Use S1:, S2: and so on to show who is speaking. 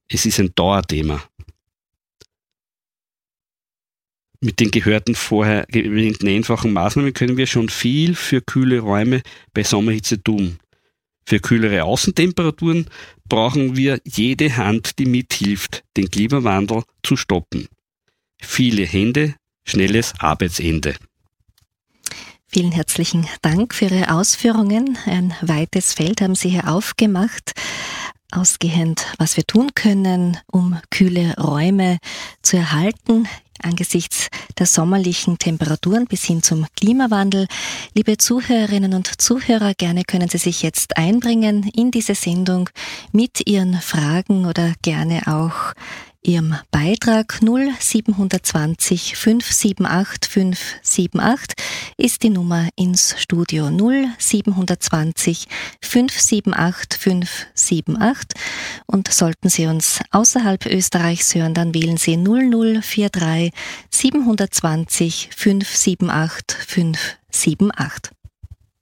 S1: Es ist ein Dauerthema. Mit den gehörten vorher erwähnten einfachen Maßnahmen können wir schon viel für kühle Räume bei Sommerhitze tun. Für kühlere Außentemperaturen brauchen wir jede Hand, die mithilft, den Klimawandel zu stoppen. Viele Hände, schnelles Arbeitsende.
S2: Vielen herzlichen Dank für Ihre Ausführungen. Ein weites Feld haben Sie hier aufgemacht. Ausgehend, was wir tun können, um kühle Räume zu erhalten, angesichts der sommerlichen Temperaturen bis hin zum Klimawandel. Liebe Zuhörerinnen und Zuhörer, gerne können Sie sich jetzt einbringen in diese Sendung mit Ihren Fragen oder gerne auch Ihrem Beitrag. 0720 578 578 ist die Nummer ins Studio. 0720 578 578. Und sollten Sie uns außerhalb Österreichs hören, dann wählen Sie 0043 720 578 578.